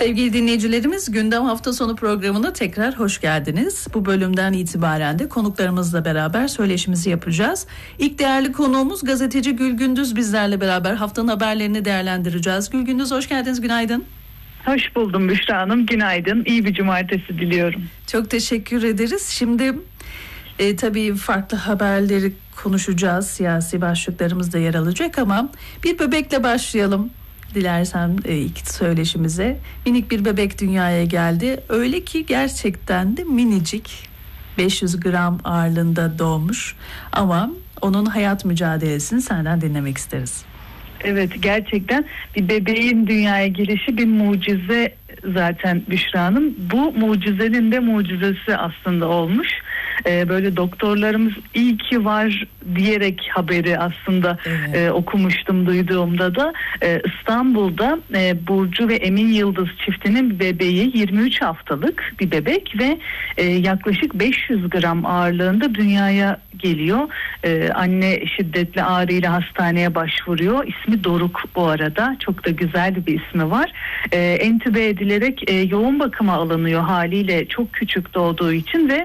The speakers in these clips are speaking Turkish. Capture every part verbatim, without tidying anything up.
Sevgili dinleyicilerimiz, Gündem Hafta Sonu programına tekrar hoş geldiniz. Bu bölümden itibaren de konuklarımızla beraber söyleşimizi yapacağız. İlk değerli konuğumuz gazeteci Gül Gündüz bizlerle beraber haftanın haberlerini değerlendireceğiz. Gül Gündüz, hoş geldiniz, günaydın. Hoş buldum Büşra Hanım, günaydın. İyi bir cumartesi diliyorum. Çok teşekkür ederiz. Şimdi e, tabii farklı haberleri konuşacağız. Siyasi başlıklarımız da yer alacak ama bir bebekle başlayalım. Dilersen e, ilk söyleşimize. Minik bir bebek dünyaya geldi. Öyle ki gerçekten de minicik, beş yüz gram ağırlığında doğmuş. Ama onun hayat mücadelesini senden dinlemek isteriz. Evet, gerçekten bir bebeğin dünyaya gelişi bir mucize zaten Büşra Hanım. Bu mucizenin de mucizesi aslında olmuş. Ee, böyle doktorlarımız iyi ki var diyerek haberi aslında evet. e, okumuştum duyduğumda da e, İstanbul'da e, Burcu ve Emin Yıldız çiftinin bir bebeği yirmi üç haftalık bir bebek ve e, yaklaşık beş yüz gram ağırlığında dünyaya geliyor. E, anne şiddetli ağrıyla hastaneye başvuruyor. İsmi Doruk bu arada. Çok da güzel bir ismi var. E, entübe edilerek e, yoğun bakıma alınıyor haliyle çok küçük doğduğu için ve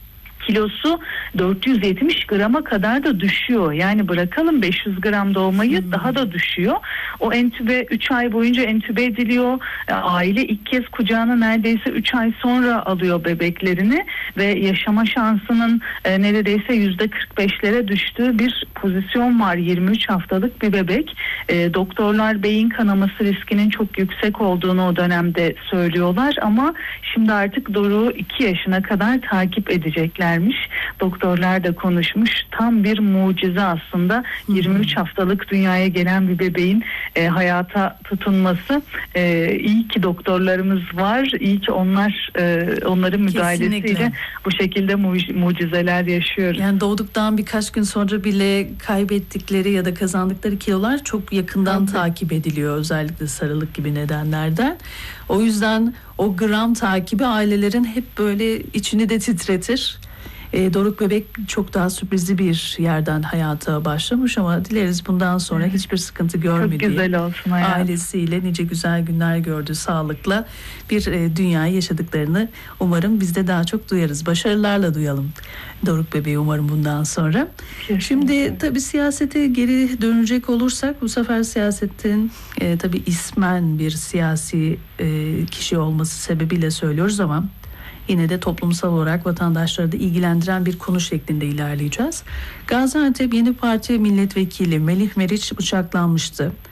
kilosu dört yüz yetmiş grama kadar da düşüyor. Yani bırakalım beş yüz gram doğmayı hmm. daha da düşüyor. O entübe üç ay boyunca entübe ediliyor. Aile ilk kez kucağına neredeyse üç ay sonra alıyor bebeklerini ve yaşama şansının e, neredeyse yüzde kırk beşlere düştüğü bir pozisyon var. yirmi üç haftalık bir bebek. E, doktorlar beyin kanaması riskinin çok yüksek olduğunu o dönemde söylüyorlar ama şimdi artık Doruk'u iki yaşına kadar takip edecekler. Doktorlar da konuşmuş. Tam bir mucize aslında. yirmi üç haftalık dünyaya gelen bir bebeğin e, hayata tutunması. E, iyi ki doktorlarımız var. İyi ki onlar e, onların müdahalesiyle kesinlikle bu şekilde mu- mucizeler yaşıyoruz. Yani doğduktan birkaç gün sonra bile kaybettikleri ya da kazandıkları kilolar çok yakından Tabii. takip ediliyor. Özellikle sarılık gibi nedenlerden. O yüzden o gram takibi ailelerin hep böyle içini de titretir. E, Doruk bebek çok daha sürprizli bir yerden hayata başlamış ama dileriz bundan sonra evet. hiçbir sıkıntı görmediği, çok güzel olsun hayatım. Ailesiyle nice güzel günler gördüğü sağlıkla bir e, dünyayı yaşadıklarını umarım biz de daha çok duyarız. Başarılarla duyalım Doruk bebeği umarım bundan sonra. Kesinlikle. Şimdi tabii siyasete geri dönecek olursak bu sefer siyasetin e, tabii ismen bir siyasi e, kişi olması sebebiyle söylüyoruz ama yine de toplumsal olarak vatandaşları da ilgilendiren bir konu şeklinde ilerleyeceğiz. Gaziantep Yeni Parti Milletvekili Melih Meriç bıçaklanmıştı.